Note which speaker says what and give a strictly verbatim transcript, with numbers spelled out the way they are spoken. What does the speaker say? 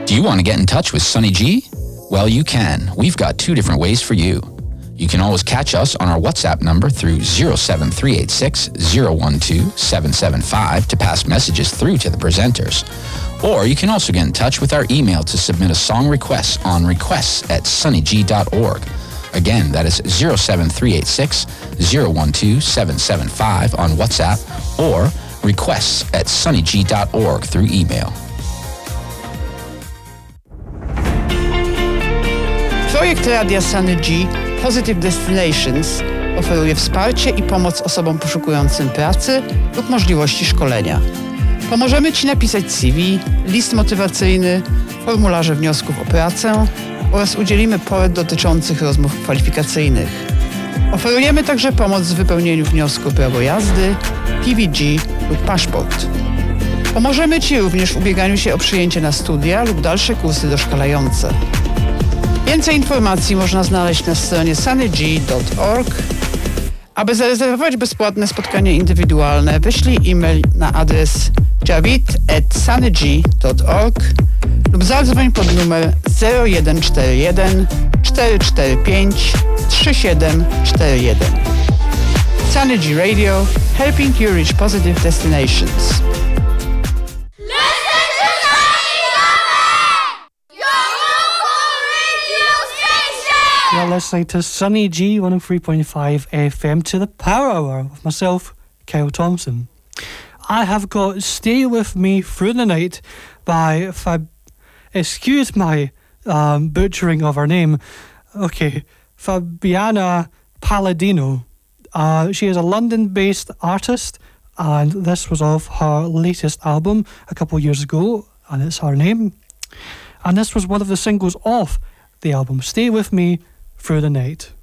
Speaker 1: Do you want to get in touch with Sunny G? Well, you can. We've got two different ways for you. You can always catch us on our WhatsApp number through zero seven three eight six, zero one two, seven seven five to pass messages through to the presenters. Or you can also get in touch with our email to submit a song request on requests at sunnyg dot org. Again, that is zero seven three eight six, zero one two, seven seven five on WhatsApp or requests at sunnyg dot org through email.
Speaker 2: Projekt Radia Sunny G Positive Destinations oferuje wsparcie i pomoc osobom poszukującym pracy lub możliwości szkolenia. Pomożemy Ci napisać C V, list motywacyjny, formularze wniosków o pracę oraz udzielimy porad dotyczących rozmów kwalifikacyjnych. Oferujemy także pomoc w wypełnieniu wniosku o prawo jazdy, P V G lub paszport. Pomożemy Ci również w ubieganiu się o przyjęcie na studia lub dalsze kursy doszkalające. Więcej informacji można znaleźć na stronie sunnyg dot org. Aby zarezerwować bezpłatne spotkanie indywidualne, wyślij e-mail na adres javid at sunnyg dot org lub zadzwoń pod numer zero jeden cztery jeden, cztery cztery pięć, trzy siedem cztery jeden. Sunny G Radio, helping you reach positive destinations.
Speaker 3: You're listening to Sunny G one oh three point five F M to the Power Hour with myself, Kyle Thompson. I have got Stay With Me Through the Night by Fab... Excuse my um, butchering of her name. Okay, Fabiana Palladino. Uh, she is a London-based artist, and this was off her latest album a couple of years ago, and it's her name. And this was one of the singles off the album, Stay With Me Through the Night.